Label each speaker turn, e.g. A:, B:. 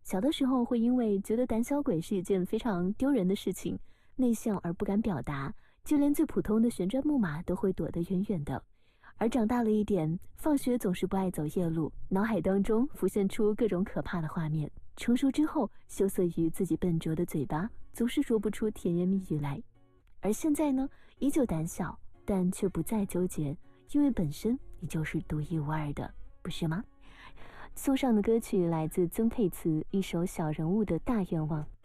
A: 小的时候会因为觉得胆小鬼是一件非常丢人的事情，内向而不敢表达，就连最普通的旋转木马都会躲得远远的。而长大了一点，放学总是不爱走夜路，脑海当中浮现出各种可怕的画面。成熟之后，羞涩于自己笨拙的嘴巴，总是说不出甜言蜜语来。而现在呢，依旧胆小，但却不再纠结，因为本身你就是独一无二的，不是吗？送上的歌曲来自曾沛慈，一首小人物的大愿望。